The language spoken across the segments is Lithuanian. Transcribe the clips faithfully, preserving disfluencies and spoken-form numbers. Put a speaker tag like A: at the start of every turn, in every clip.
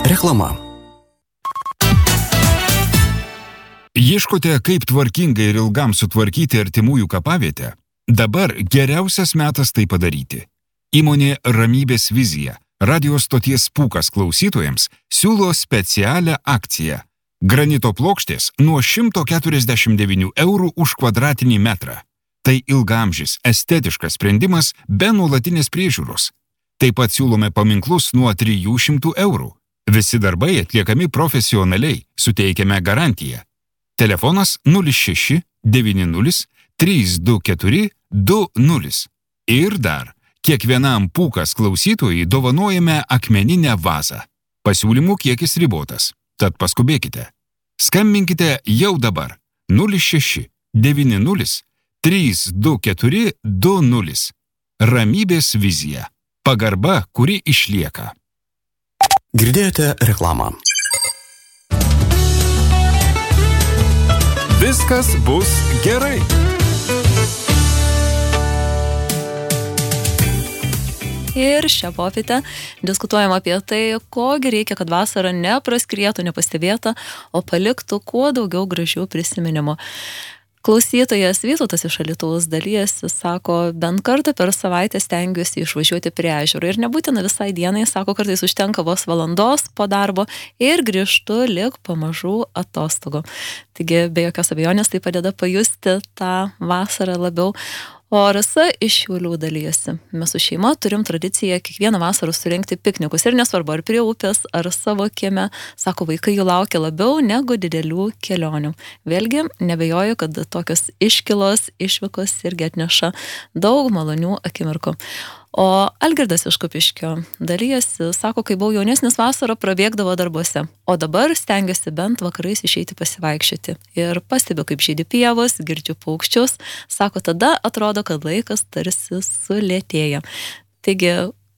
A: Reklama.
B: Ieškote, kaip tvarkingai ir ilgam sutvarkyti artimųjų kapavietę? Dabar geriausias metas tai padaryti. Įmonė Ramybės vizija, radio stoties Pūkas klausytojams, siūlo specialią akciją. Granito plokštės nuo šimto keturiasdešimt devynių eurų už kvadratinį metrą. Tai ilgamžis, estetiškas sprendimas be nuolatinės priežiūros. Taip pat siūlome paminklus nuo trijų šimtų eurų. Visi darbai atliekami profesionaliai, suteikiame garantiją. Telefonas nulis šeši devyni nulis trys du keturi du nulis. Ir dar, kiekvienam Pūkas klausytojui dovanojame akmeninę vazą. Pasiūlymų kiekis ribotas, tad paskubėkite. Skambinkite jau dabar nulis šeši devyni nulis trys du keturi du nulis. Ramybės vizija. Pagarba, kuri išlieka.
A: Girdėjote reklamą.
B: Viskas bus gerai.
C: Ir šią popietę diskutuojam apie tai, kogi reikia, kad vasara nepraskrietų nepastebėta, o paliktų kuo daugiau gražių prisiminimų. Klausytojas Vytautas iš Alytaus dalijasi, sako, bent kartą per savaitę stengiuosi išvažiuoti prie ežero ir nebūtina visai dienai, sako, kartais užtenka vos valandos po darbo ir grįžtu lik pamažu atostogų. Taigi, be jokios abejonės, tai padeda pajusti tą vasarą labiau. O Rasa iš Šiaulių dalijasi. Mes su šeima turim tradiciją kiekvieną vasarą surengti piknikus ir nesvarbu, ar prie upės, ar savo kieme. Sako, vaikai jų laukia labiau negu didelių kelionių. Vėlgi, nebejoju, kad tokios iškylos, išvykos irgi atneša daug malonių akimirkų. O Algirdas iš Kupiškio dalijasi, sako, kai buvau jaunesnis, vasarą prabėgdavo darbuose, o dabar stengiuosi bent vakarais išeiti pasivaikščioti. Ir pastebiu, kaip žydi pievos, girdžiu paukščius, sako, tada atrodo, kad laikas tarsi sulėtėja. Taigi,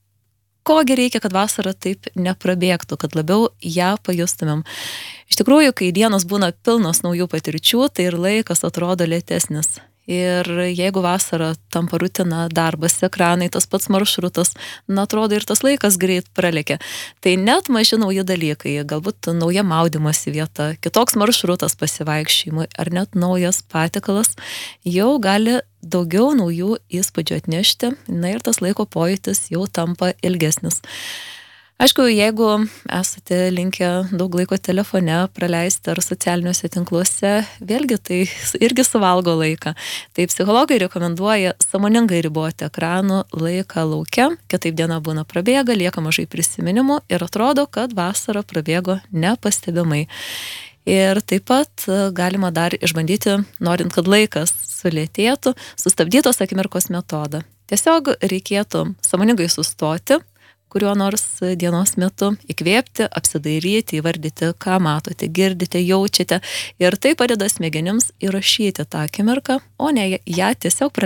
C: kogi reikia, kad vasara taip neprabėgtų, kad labiau ją pajustumėm. Iš tikrųjų, kai dienos būna pilnos naujų patirčių, tai ir laikas atrodo lėtesnis. Ir jeigu vasara tampa rutina, darbas, ekranai, tas pats maršrutas, na, atrodo ir tas laikas greit pralėkia. Tai net maži nauji dalykai, galbūt nauja maudymosi vieta, kitoks maršrutas pasivaikščiojimui ar net naujas patiekalas, jau gali daugiau naujų įspūdžių atnešti, na ir tas laiko pojūtis jau tampa ilgesnis. Aišku, jeigu esate linkę daug laiko telefone praleisti ar socialiniuose tinkluose, vėlgi tai irgi suvalgo laiką. Tai psichologai rekomenduoja sąmoningai riboti ekranų laiką lauke, kitaip diena būna prabėga, lieka mažai prisiminimų ir atrodo, kad vasara prabėgo nepastebimai. Ir taip pat galima dar išbandyti, norint, kad laikas sulėtėtų, sustabdytos akimirkos metodą. Tiesiog reikėtų sąmoningai sustoti, kuriuo nors dienos metu, įkvėpti, apsidairyti, įvardyti, ką matote, girdite, jaučiate. Ir tai padeda smegenims įrašyti tą akimirką, o ne ją tiesiog praleisti.